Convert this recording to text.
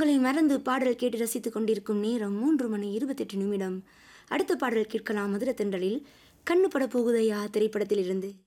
துன்பங்களை மறந்து பாடல் கேட்டு ரசித்துக் கொண்டிருக்கும் நேரம் 3 மணி 28 நிமிடம். அடுத்த பாடல் கேட்கலாம். மதுர தென்றலில் கண்ணு பட போகுதையா திரைப்படத்தில் இருந்து.